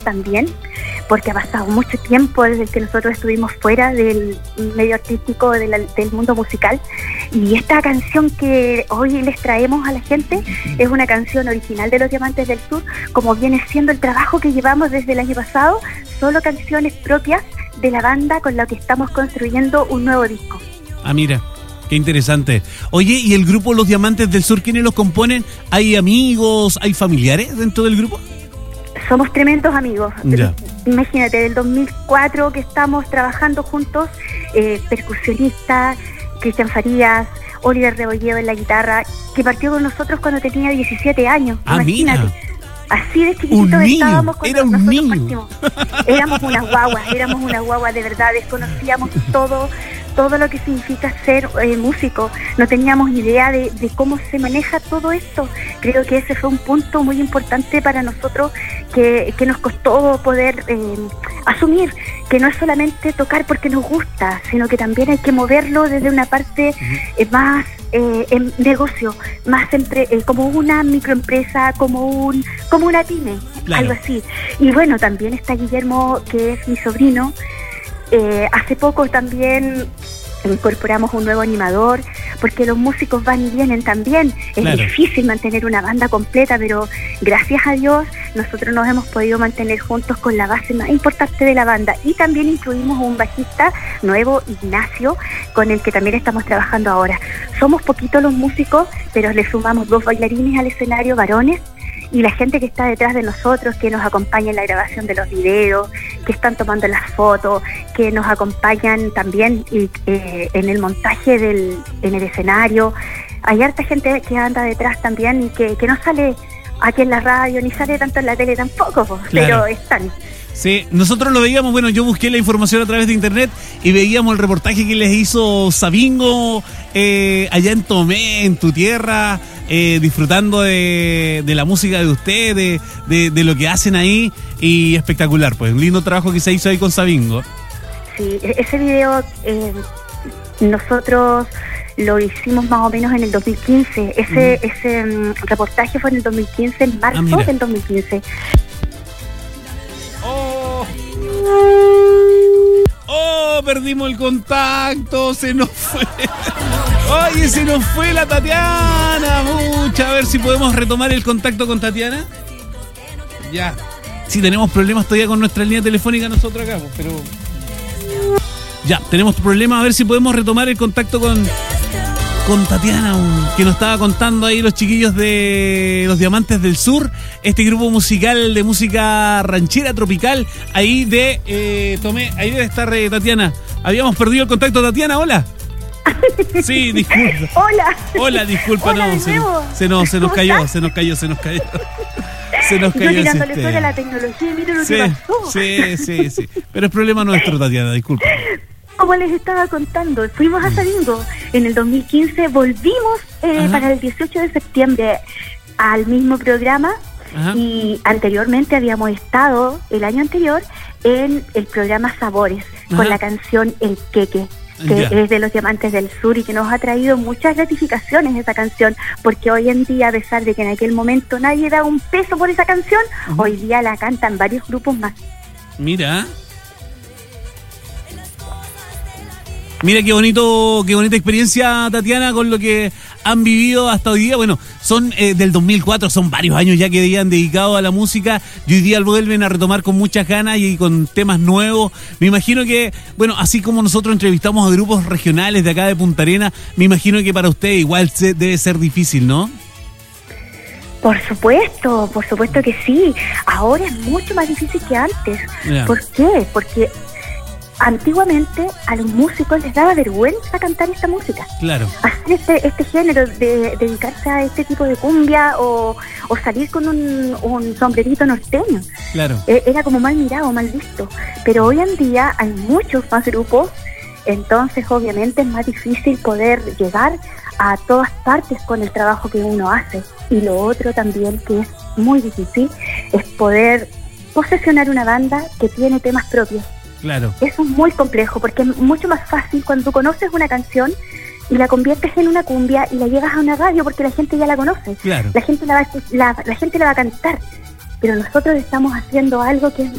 también, porque ha pasado mucho tiempo desde que nosotros estuvimos fuera del medio artístico, del mundo musical, y esta canción que hoy les traemos a la gente es una canción original de Los Diamantes del Sur, como viene siendo el trabajo que llevamos desde el año pasado, solo canciones propias de la banda con la que estamos construyendo un nuevo disco. Ah, mira, qué interesante. Oye, ¿y el grupo Los Diamantes del Sur, quiénes los componen? ¿Hay amigos, hay familiares dentro del grupo? Somos tremendos amigos. Ya. Imagínate, del 2004 que estamos trabajando juntos, percusionista, Cristian Farías, Oliver Rebolledo en la guitarra, que partió con nosotros cuando tenía 17 años. Ah, imagínate. mira. Así de chiquititos estábamos cuando era un nosotros niño. partimos. Éramos unas guaguas, de verdad, desconocíamos todo lo que significa ser músico. No teníamos idea de cómo se maneja todo esto. Creo que ese fue un punto muy importante para nosotros que nos costó poder asumir, que no es solamente tocar porque nos gusta, sino que también hay que moverlo desde una parte más en negocio, más como una microempresa, como una pyme, claro. Algo así. Y bueno, también está Guillermo, que es mi sobrino. Hace poco también incorporamos un nuevo animador, porque los músicos van y vienen también. Es claro. difícil mantener una banda completa, pero gracias a Dios nosotros nos hemos podido mantener juntos con la base más importante de la banda. Y también incluimos un bajista nuevo, Ignacio, con el que también estamos trabajando ahora. Somos poquitos los músicos, pero le sumamos 2 bailarines al escenario, varones, y la gente que está detrás de nosotros, que nos acompaña en la grabación de los videos, que están tomando las fotos, que nos acompañan también en el montaje en el escenario. Hay harta gente que anda detrás también y que no sale aquí en la radio, ni sale tanto en la tele tampoco, claro. Pero están. Sí, nosotros lo veíamos, bueno, yo busqué la información a través de internet y veíamos el reportaje que les hizo Sabingo allá en Tomé, en tu tierra, disfrutando de la música de ustedes, de lo que hacen ahí, y espectacular, pues un lindo trabajo que se hizo ahí con Sabingo. Sí, ese video nosotros lo hicimos más o menos en el 2015, ese reportaje fue en el 2015, en marzo del 2015. Perdimos el contacto, se nos fue. Oye, se nos fue la Tatiana. A ver si podemos retomar el contacto con Tatiana. Ya. Sí, tenemos problemas todavía con nuestra línea telefónica nosotros acá, pero ya, tenemos problemas. A ver si podemos retomar el contacto con Tatiana, que nos estaba contando ahí los chiquillos de Los Diamantes del Sur, este grupo musical de música ranchera tropical, ahí de Tomé, ahí debe estar Tatiana. Habíamos perdido el contacto, Tatiana, hola. Sí, disculpa. Hola, disculpa, hola, no, se nos cayó. Se nos cayó yo tirándole fuera a la tecnología, mira lo que pasó. Sí, pero es problema nuestro, Tatiana, disculpa. Como les estaba contando, fuimos a Sabingo en el 2015, volvimos para el 18 de septiembre al mismo programa. Ajá. Y anteriormente habíamos estado, el año anterior, en el programa Sabores, con la canción El Queque, que es de Los Diamantes del Sur y que nos ha traído muchas gratificaciones esa canción, porque hoy en día, a pesar de que en aquel momento nadie daba un peso por esa canción, hoy día la cantan varios grupos más. Mira qué bonita experiencia, Tatiana, con lo que han vivido hasta hoy día. Bueno, son del 2004, son varios años ya que habían dedicado a la música y hoy día vuelven a retomar con muchas ganas y con temas nuevos. Me imagino que, bueno, así como nosotros entrevistamos a grupos regionales de acá de Punta Arenas, me imagino que para usted igual debe ser difícil, ¿no? Por supuesto que sí. Ahora es mucho más difícil que antes. Yeah. ¿Por qué? Porque antiguamente a los músicos les daba vergüenza cantar esta música. Claro. Hacer este género, de dedicarse a este tipo de cumbia o salir con un sombrerito norteño. Claro. Era como mal mirado, mal visto. Pero hoy en día hay muchos más grupos, entonces obviamente es más difícil poder llegar a todas partes con el trabajo que uno hace. Y lo otro también que es muy difícil es poder posesionar una banda que tiene temas propios. Claro. Eso es muy complejo porque es mucho más fácil cuando tú conoces una canción y la conviertes en una cumbia y la llevas a una radio porque la gente ya la conoce. Claro. La gente la va a cantar. Pero nosotros estamos haciendo algo que es